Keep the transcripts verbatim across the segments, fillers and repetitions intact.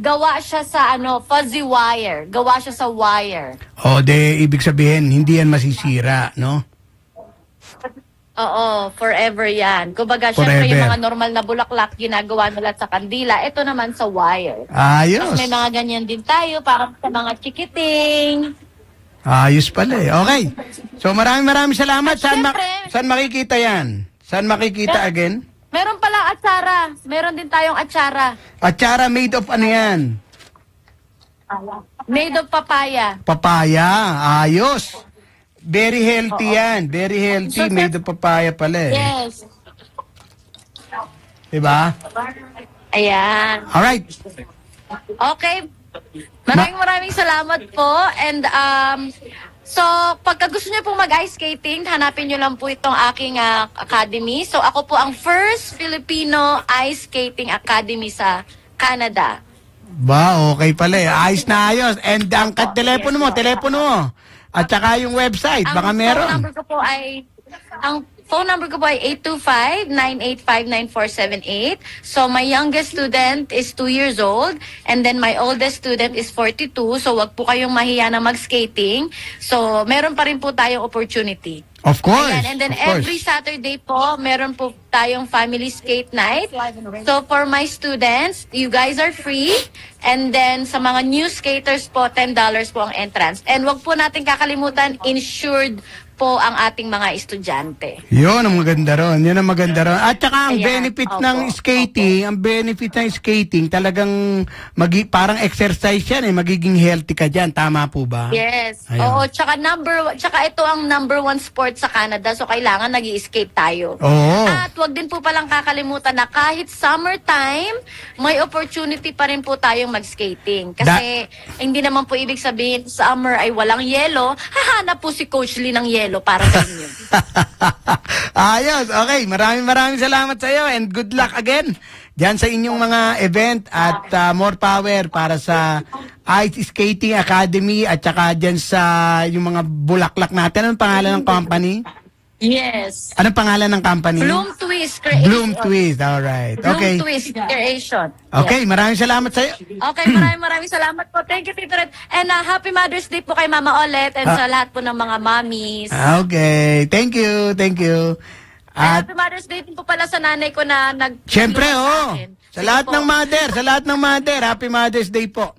gawa siya sa ano, fuzzy wire. Gawa siya sa wire. O, de, ibig sabihin, hindi yan masisira, no? Oo, forever yan. Kumbaga, syempre yung mga normal na bulaklak, ginagawa nila sa kandila. Ito naman sa wire. Ayos. Tapos may mga ganyan din tayo, para sa mga chikiting. Ayos pala eh. Okay. So maraming maraming salamat. Saan, ma syempre, saan makikita yan? Saan makikita mer again? Meron pala atsara. Meron din tayong atsara. Atsara made of ano yan? Made of papaya. Papaya. Ayos. Very healthy Oo. yan. Very healthy. So, made of papaya pala eh. Yes. Diba? Ayan. Alright. Okay. Maraming maraming salamat po. And um, so, pagka gusto niyo pong mag-ice skating, hanapin niyo lang po itong aking uh, academy. So, ako po ang first Filipino ice skating academy sa Canada. Ba, okay pala eh. Ayos na ayos. And ang telepono mo, telepono mo. At saka yung website, ang baka meron. Ang phone number ko po ay, ang phone number ko po ay eight two five, nine eight five, nine four seven eight. So my youngest student is two years old and then my oldest student is forty-two. So wag po kayong mahiya na mag-skating. So meron pa rin po tayong opportunity. Of course. Ayan. And then every Saturday po, meron po tayong family skate night. So for my students, you guys are free. And then sa mga new skaters po, ten dollars po ang entrance. And wag po natin kakalimutan, insured po ang ating mga estudyante. Yun ang maganda ron. Yun ang maganda ron. At saka ang Ayan. benefit Opo. ng skating, ang benefit ng skating, talagang magi parang exercise yan eh. Magiging healthy ka dyan. Tama po ba? Yes. Ayun. Oo, tsaka number tsaka ito ang number one sport sa Canada. So kailangan nag-i-skate tayo. Oo. At wag din po palang kakalimutan na kahit summertime, may opportunity pa rin po tayong mag-skating. Kasi da hindi naman po ibig sabihin summer ay walang yelo. Hahanap po si Coach Lee ng yelo para sa inyo. Ayos. Okay. Maraming maraming salamat sa iyo and good luck again diyan sa inyong mga event at uh, more power para sa Ice Skating Academy at saka diyan sa yung mga bulaklak natin. Anong pangalan ng company? Yes. Anong pangalan ng company? Bloom Twist Creation. Bloom Twist. All right. Okay. Bloom Twist Creation. Okay, maraming salamat sa iyo. Okay, maraming maraming salamat po. Thank you, Tito Red. And uh, Happy Mother's Day po kay Mama Olet and Ah. sa lahat po ng mga mommies. Okay. Thank you. Thank you. At At Happy Mother's Day din po pala sa nanay ko na nag- syempre, sa oh. akin. Sa Sige lahat po. ng mother, sa lahat ng mother, Happy Mother's Day po.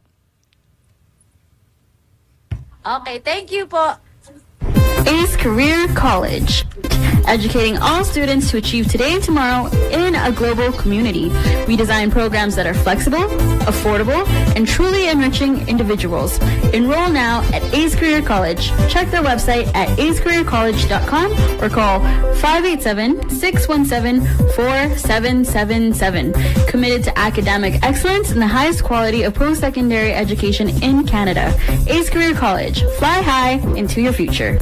Okay, thank you po. Ace Career College, educating all students to achieve today and tomorrow in a global community. We design programs that are flexible, affordable, and truly enriching individuals. Enroll now at Ace Career College. Check their website at ace career college dot com or call five eight seven, six one seven, four seven seven seven. Committed to academic excellence and the highest quality of post-secondary education in Canada. Ace Career College. Fly high into your future.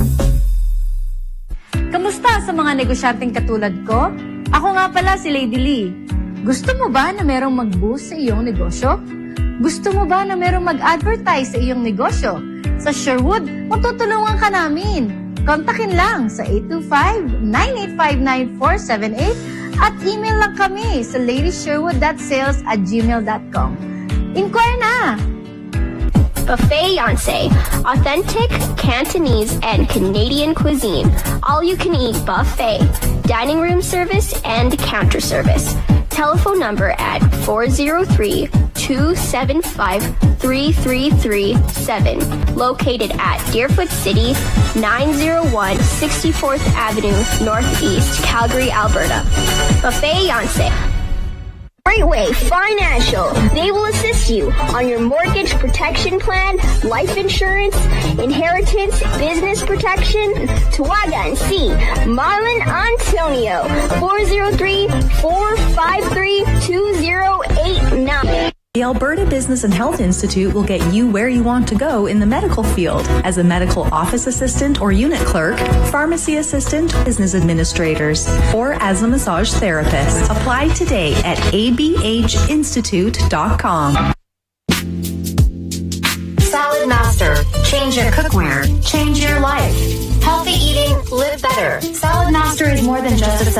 Kamusta sa mga negosyanteng katulad ko? Ako nga pala si Lady Lee. Gusto mo ba na merong mag-boost sa iyong negosyo? Gusto mo ba na merong mag-advertise sa iyong negosyo? Sa Sherwood, matutulungan ka namin. Kontakin lang sa eight two five, nine eight five, nine four seven eight at email lang kami sa ladysherwood dot sales at gmail dot com. Inquire na! Buffet Yonsei, authentic Cantonese and Canadian cuisine. All you can eat buffet, dining room service and counter service. Telephone number at four zero three, two seven five, three three three seven. Located at Deerfoot City, nine oh one sixty-fourth Avenue Northeast, Calgary, Alberta. Buffet Yonsei. Greatway Financial. They will assist you on your mortgage protection plan, life insurance, inheritance, business protection. Tawagan si Marlon Antonio, four zero three, four five three, two zero eight nine. The Alberta Business and Health Institute will get you where you want to go in the medical field as a medical office assistant or unit clerk, pharmacy assistant, business administrators, or as a massage therapist. Apply today at a b h institute dot com. Salad Master. Change your cookware. Change your life. Healthy eating. Live better. Salad Master is more than just a